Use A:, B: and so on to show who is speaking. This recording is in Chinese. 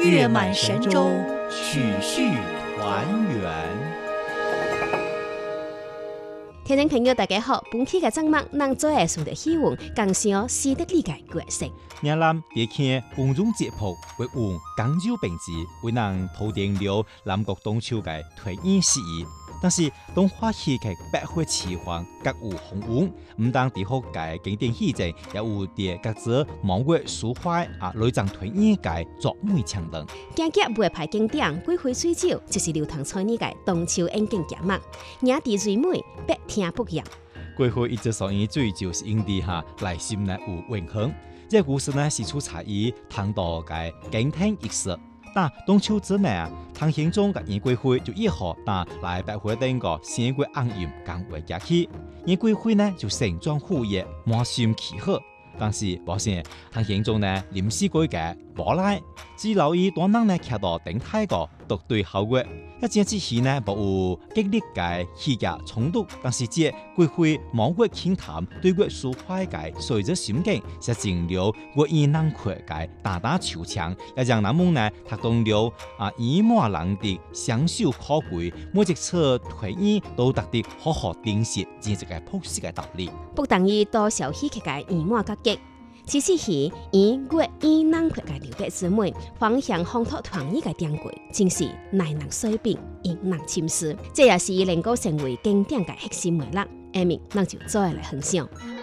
A: 月满神州，曲序团圆。
B: 聽眾朋友大家好，本期嘅節目能做嘅數的希望，更上詩的理解角色。
C: 嶺南也看溫中節譜，為換廣州並治，為能土定了南國冬秋嘅團圓事宜。但是當話戲劇百花齊放，各有風韻，唔但地學界經典戲證，也有啲各自網絡抒懷內藏團圓界作媒強等。
B: 今日會排經典《桂花水酒》，就是流淌在呢個冬秋演景節目，野地最美，百聽不厭。
C: 桂花一直所以追求是因地下內心呢有永恆。這個故事呢是出材於唐代嘅經典軼事。但冬秋之內啊，唐玄宗嘅燕桂花就一號但來百花燈個鮮桂暗飲更為佳氣，燕桂花呢就盛裝赴宴，滿心其賀。但是抱歉，唐玄宗呢臨時改革無賴，只留意多人呢徛到頂台個獨對後月，一件之事呢無有激烈嘅戲劇衝突，但是這桂花網月傾談對月抒懷嘅隨着心境，實踐了月意囊括嘅大打秋槍，也讓人們呢讀懂了以馬能的相守可貴，每一次團圓都得的好好珍惜，真係個樸實嘅道理。
B: 不等於多少戲劇嘅以馬格局。此次戲以月意囊括嘅留白之美，方向烘托團圓嘅典故，正是耐能水平，應能침詩。這也是能夠成為經典嘅核心魅力。下面咱就再來分享。